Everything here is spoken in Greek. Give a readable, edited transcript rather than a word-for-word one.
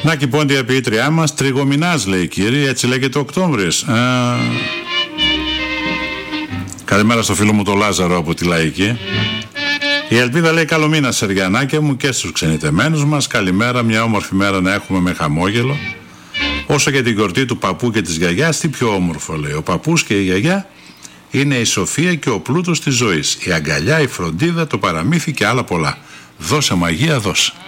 Να και πόντι η ποιήτριά μας, τριγομηνάς λέει κύριε, έτσι λέγεται Οκτώβρης. Καλημέρα στο φίλο μου το Λάζαρο από τη Λαϊκή. Η Ελπίδα λέει καλό μήνα Σεριανάκια μου και στους ξενιτεμένους μας. Καλημέρα, μια όμορφη μέρα να έχουμε με χαμόγελο. Όσο για την γιορτή του παππού και της γιαγιάς, τι πιο όμορφο λέει. Ο παππούς και η γιαγιά είναι η σοφία και ο πλούτος της ζωής. Η αγκαλιά, η φροντίδα, το παραμύθι και άλλα πολλά. Δώσε μαγεία, δώσε.